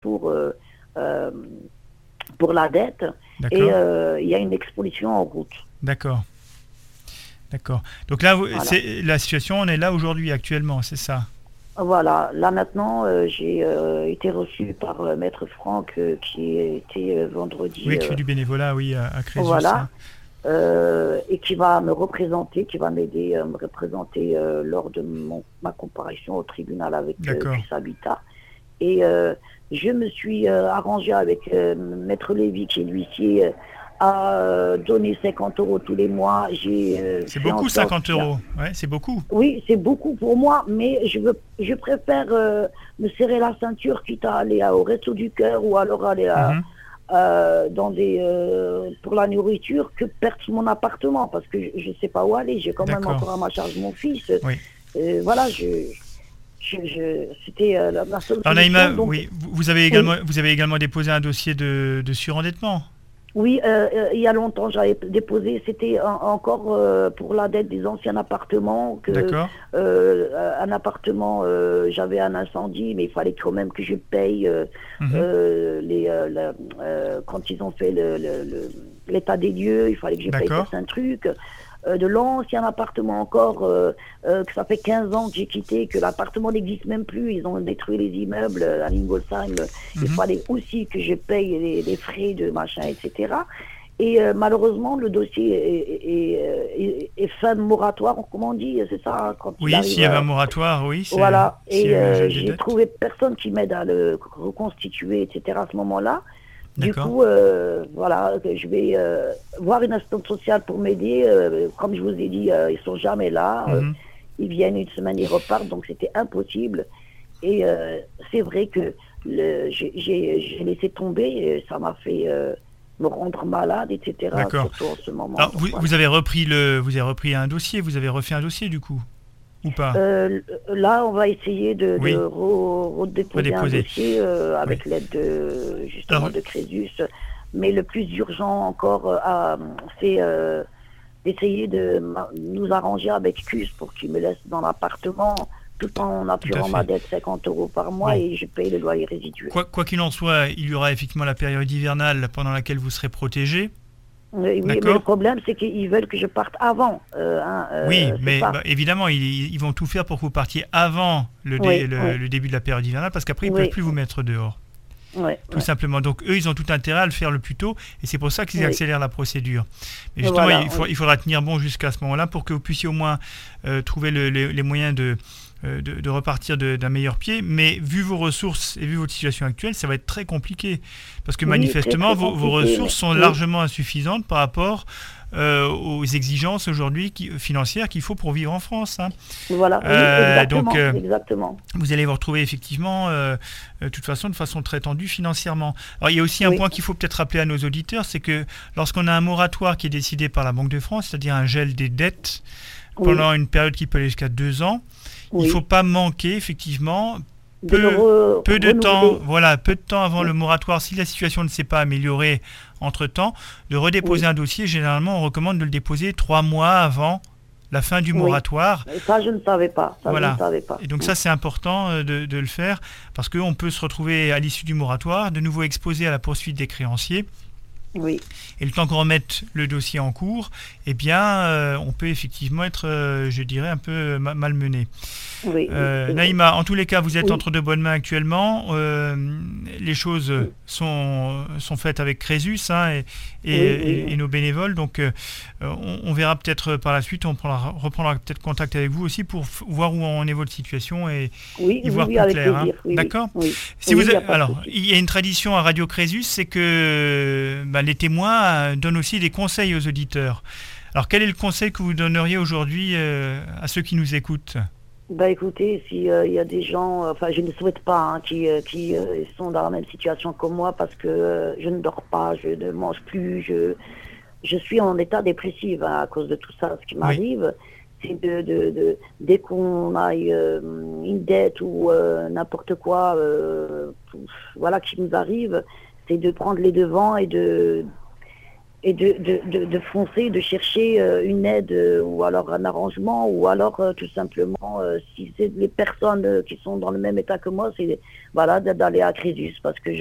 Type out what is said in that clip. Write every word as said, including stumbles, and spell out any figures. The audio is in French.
pour, euh, euh, pour la dette. D'accord. Et euh, il y a une expulsion en route. D'accord. D'accord. Donc là, vous- Voilà. c'est la situation, on est là aujourd'hui, actuellement, c'est ça? Voilà, là maintenant, euh, j'ai euh, été reçue par euh, Maître Franck euh, qui était euh, vendredi, Oui, qui fait euh, du bénévolat, oui, à, à Crésus. voilà, Hein. euh, et qui va me représenter, qui va m'aider à me représenter euh, lors de mon, ma comparution au tribunal avec euh, D'accord. Cuisse Habitat. Et euh, je me suis euh, arrangée avec euh, Maître Lévy, qui est l'huissier, euh, à euh, donner cinquante euros tous les mois. J'ai euh, C'est fait en beaucoup, sorte cinquante qu'il y a- euros. Ouais, c'est beaucoup. Oui, c'est beaucoup pour moi, mais je veux, je préfère euh, me serrer la ceinture, quitte à aller à- au Resto du Cœur ou alors aller à, Mhm. euh, dans des euh, pour la nourriture que perdre mon appartement, parce que je ne sais pas où aller. J'ai quand même D'accord. encore à ma charge mon fils. Oui. Euh, voilà, je, je, je- c'était euh, la, la seule Alors solution. Naïma, Donc, oui, vous vous avez également, vous avez également déposé un dossier de, de surendettement. oui, euh, euh, il y a longtemps, j'avais déposé, c'était en- encore euh, pour la dette des anciens appartements, que D'accord. euh, un appartement, euh, j'avais un incendie, mais il fallait quand même que je paye euh, Mhm. euh, les, euh, la- euh, quand ils ont fait le- le- le- l'état des lieux, il fallait que je paye D'accord. certains trucs. Euh, de l'ancien appartement encore, euh, euh, que ça fait quinze ans que j'ai quitté, que l'appartement n'existe même plus, ils ont détruit les immeubles euh, à Lingolsheim, il Mhm. fallait aussi que je paye les, les frais de machin, et cetera. Et euh, malheureusement, le dossier est, est, est, est fin de moratoire, comment on dit, c'est ça, hein, quand il Oui, arrive s'il y avait à- un moratoire, oui. c'est- Voilà, s'il y et avait un euh, gel des j'ai dettes. trouvé personne qui m'aide à le reconstituer, et cetera à ce moment-là. Du D'accord. coup, euh, voilà, que je vais euh, voir une assistante sociale pour m'aider. Euh, comme je vous ai dit, euh, ils sont jamais là. Euh, Mhm. ils viennent une semaine, ils repartent, donc c'était impossible. Et euh, c'est vrai que le- j'ai j'ai- j'ai laissé tomber, et ça m'a fait euh, me rendre malade, et cetera. D'accord. Surtout en ce moment. Alors, Donc, vous, voilà. vous avez repris le, vous avez repris un dossier, vous avez refait un dossier du coup, ou pas? Euh, là, on va essayer de, Oui. de re- redéposer un Redéposer. dossier euh, avec l'aide de, justement Alors- de Crésus. Mais le plus urgent encore, euh, à- c'est euh, d'essayer de ma- nous arranger avec Cus pour qu'il me laisse dans l'appartement tout en apurant fait. ma dette cinquante euros par mois, Bon. et je paye le loyer résiduel. Quoi quoi qu'il en soit, il y aura effectivement la période hivernale pendant laquelle vous serez protégé. Oui, mais D'accord. le problème, c'est qu'ils veulent que je parte avant. euh, hein, euh, Oui, c'est mais ça. bah, évidemment, ils, ils vont tout faire pour que vous partiez avant le, dé- Oui, le, oui. le début de la période hivernale, parce qu'après, ils ne Oui. peuvent plus vous mettre dehors. Ouais, Tout ouais. simplement. Donc eux, ils ont tout intérêt à le faire le plus tôt, et c'est pour ça qu'ils Oui. accélèrent la procédure. Mais justement, Voilà, il, faut- oui. il faudra tenir bon jusqu'à ce moment-là pour que vous puissiez au moins euh, trouver le- les, les moyens de, euh, de, de repartir de- d'un meilleur pied. Mais vu vos ressources et vu votre situation actuelle, ça va être très compliqué. Parce que Oui, manifestement, très, très vos, vos compliqué, ressources mais- sont oui. largement insuffisantes par rapport euh, aux exigences aujourd'hui qui- financières qu'il faut pour vivre en France. Hein. Voilà, oui, Euh, exactement, donc, euh, exactement. Vous allez vous retrouver effectivement, euh, euh, de toute façon, de façon très tendue financièrement. Alors, il y a aussi un Oui. point qu'il faut peut-être rappeler à nos auditeurs, c'est que lorsqu'on a un moratoire qui est décidé par la Banque de France, c'est-à-dire un gel des dettes Oui. pendant une période qui peut aller jusqu'à deux ans, Oui. il ne faut pas manquer effectivement De peu, le re- peu de renouveler. temps, voilà, peu de temps avant Oui. le moratoire, si la situation ne s'est pas améliorée entre-temps, de redéposer Oui. un dossier. Généralement, on recommande de le déposer trois mois avant la fin du Oui. moratoire. Et ça, je ne savais pas. Ça, Voilà. je ne savais pas. Et donc ça, c'est important euh, de, de le faire parce qu'on peut se retrouver à l'issue du moratoire, de nouveau exposé à la poursuite des créanciers. Oui, Et le temps qu'on remette le dossier en cours, eh bien, euh, on peut effectivement être, euh, je dirais, un peu ma- malmené. oui. Euh, oui, Naïma, en tous les cas, vous êtes Oui. entre de bonnes mains actuellement. Euh, les choses sont, sont faites avec Crésus hein, et, et, Oui, oui, et- oui. et nos bénévoles. Donc, euh, on, on verra peut-être par la suite, on prendra- reprendra peut-être contact avec vous aussi pour f- voir où en est votre situation et oui, y oui, voir oui, plus avec clair. hein. plaisir. Oui, oui. D'accord. Oui. Si Oui, vous il y a êtes- pas de alors, souci. il y a une tradition à Radio Crésus, c'est que bah, les témoins euh, donnent aussi des conseils aux auditeurs. Alors, quel est le conseil que vous donneriez aujourd'hui euh, à ceux qui nous écoutent? Bah écoutez, s'il y a des gens, euh, enfin je ne souhaite pas, hein, qui, euh, qui euh, sont dans la même situation que moi, parce que euh, je ne dors pas, je ne mange plus, je, je suis en état dépressif hein, à cause de tout ça. Ce qui m'arrive, c'est de, de, de dès qu'on a euh, une dette ou euh, n'importe quoi, euh, voilà, qui nous arrive, c'est de prendre les devants et de et de, de, de, de foncer, de chercher euh, une aide euh, ou alors un arrangement, ou alors euh, tout simplement, euh, si c'est les personnes euh, qui sont dans le même état que moi, c'est voilà, d'aller à Crésus, parce que je